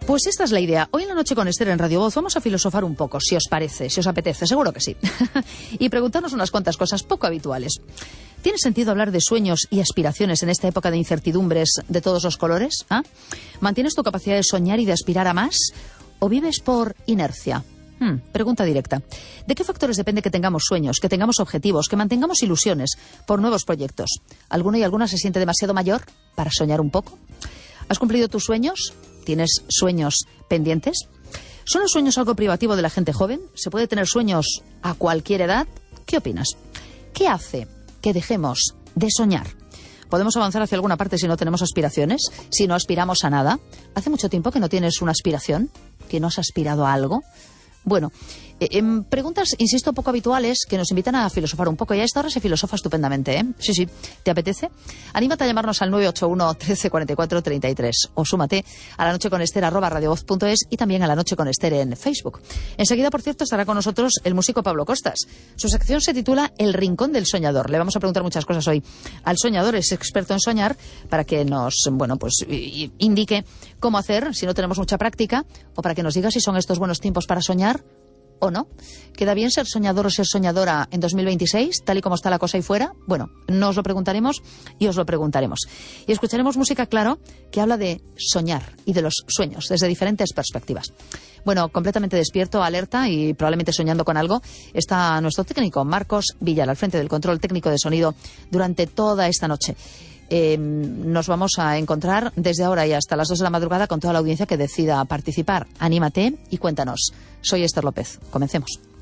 Pues esta es la idea. Hoy en la noche con Esther en Radio Voz vamos a filosofar un poco, si os parece, si os apetece, seguro que sí. Y preguntarnos unas cuantas cosas poco habituales. ¿Tiene sentido hablar de sueños y aspiraciones en esta época de incertidumbres de todos los colores? ¿Ah? ¿Mantienes tu capacidad de soñar y de aspirar a más? ¿O vives por inercia? Pregunta directa. ¿De qué factores depende que tengamos sueños, que tengamos objetivos, que mantengamos ilusiones por nuevos proyectos? ¿Alguno y alguna se siente demasiado mayor para soñar un poco? ¿Has cumplido tus sueños? ¿Tienes sueños pendientes? ¿Son los sueños algo privativo de la gente joven? ¿Se puede tener sueños a cualquier edad? ¿Qué opinas? ¿Qué hace que dejemos de soñar? ¿Podemos avanzar hacia alguna parte si no tenemos aspiraciones? ¿Si no aspiramos a nada? ¿Hace mucho tiempo que no tienes una aspiración? ¿Que no has aspirado a algo? Bueno, preguntas, insisto, poco habituales que nos invitan a filosofar un poco. Y a esta hora se filosofa estupendamente, ¿eh? Sí, ¿te apetece? Anímate a llamarnos al 981 13 44 33 o súmate a lanocheconester@radiovoz.es y también a La Noche con Esther en Facebook. Enseguida, por cierto, estará con nosotros el músico Pablo Costas. Su sección se titula El Rincón del Soñador. Le vamos a preguntar muchas cosas hoy al soñador, es experto en soñar, para que nos, indique cómo hacer si no tenemos mucha práctica, o para que nos diga si son estos buenos tiempos para soñar ¿o no? ¿Queda bien ser soñador o ser soñadora en 2026, tal y como está la cosa ahí fuera? Bueno, nos lo preguntaremos y os lo preguntaremos. Y escucharemos música, claro, que habla de soñar y de los sueños desde diferentes perspectivas. Bueno, completamente despierto, alerta y probablemente soñando con algo, está nuestro técnico Marcos Villar al frente del control técnico de sonido durante toda esta noche. Nos vamos a encontrar desde ahora y hasta las 2 de la madrugada con toda la audiencia que decida participar. Anímate y cuéntanos. Soy Esther López. Comencemos.